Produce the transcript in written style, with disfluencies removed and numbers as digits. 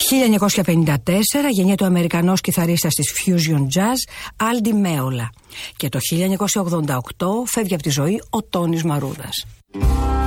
1954 γεννιέται ο Αμερικανός κιθαρίστας της Fusion Jazz Aldi Meola και το 1988 φεύγει από τη ζωή ο Τόνις Μαρούδας.